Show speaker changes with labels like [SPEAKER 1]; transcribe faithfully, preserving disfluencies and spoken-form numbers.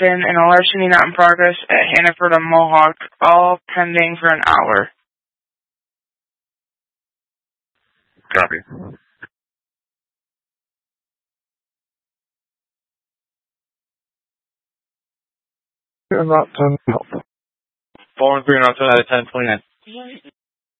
[SPEAKER 1] Anderson, and a larceny not in progress at Hannaford on Mohawk, all pending for an hour.
[SPEAKER 2] Copy.
[SPEAKER 3] Not ten help.
[SPEAKER 2] Four and three and out of ten, twenty-nine.